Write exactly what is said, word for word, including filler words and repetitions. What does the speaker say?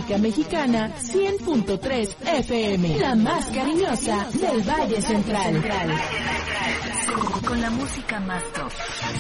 música mexicana cien punto tres F M, la más cariñosa del Valle Central. Con la música más top.